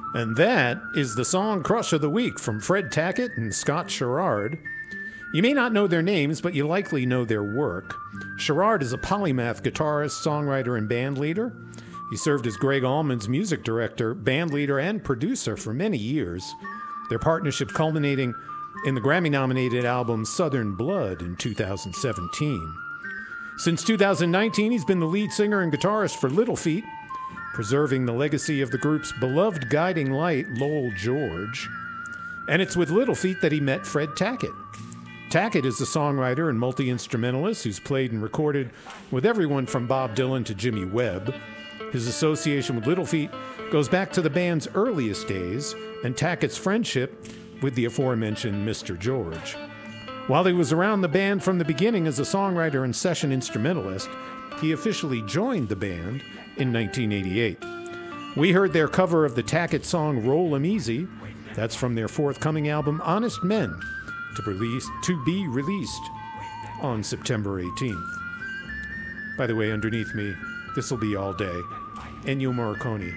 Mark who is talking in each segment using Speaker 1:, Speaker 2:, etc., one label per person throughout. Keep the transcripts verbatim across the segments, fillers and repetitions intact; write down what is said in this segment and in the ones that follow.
Speaker 1: And that is the song Crush of the Week from Fred Tackett and Scott Sherrard. You may not know their names, but you likely know their work. Sherrard is a polymath guitarist, songwriter, and band leader. He served as Greg Allman's music director, band leader, and producer for many years, their partnership culminating in the Grammy-nominated album Southern Blood in two thousand seventeen. Since two thousand nineteen, he's been the lead singer and guitarist for Little Feat, preserving the legacy of the group's beloved guiding light, Lowell George. And it's with Little Feat that he met Fred Tackett. Tackett is a songwriter and multi-instrumentalist who's played and recorded with everyone from Bob Dylan to Jimmy Webb. His association with Little Feat goes back to the band's earliest days and Tackett's friendship with the aforementioned Mister George. While he was around the band from the beginning as a songwriter and session instrumentalist, he officially joined the band in nineteen eighty-eight. We heard their cover of the Tackett song Roll 'Em Easy. That's from their forthcoming album Honest Men, to, release, to be released on September eighteenth. By the way, underneath me, this will be all day. Ennio Morricone.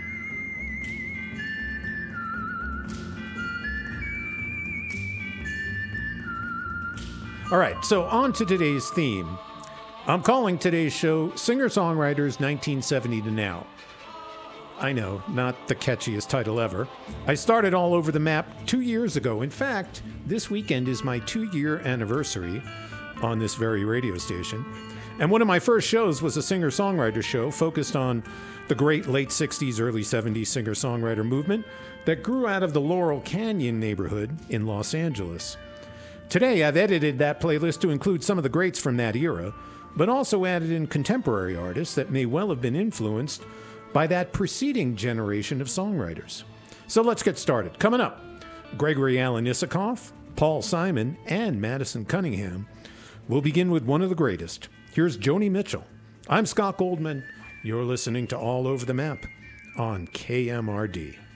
Speaker 1: All right, so on to today's theme. I'm calling today's show Singer-Songwriters nineteen seventy to Now. I know, not the catchiest title ever. I started All Over the Map two years ago. In fact, this weekend is my two-year anniversary on this very radio station. And one of my first shows was a singer-songwriter show focused on the great late sixties, early seventies singer-songwriter movement that grew out of the Laurel Canyon neighborhood in Los Angeles. Today, I've edited that playlist to include some of the greats from that era, but also added in contemporary artists that may well have been influenced by that preceding generation of songwriters. So let's get started. Coming up, Gregory Alan Isakov, Paul Simon, and Madison Cunningham. We'll begin with one of the greatest. Here's Joni Mitchell. I'm Scott Goldman. You're listening to All Over the Map on K M R D.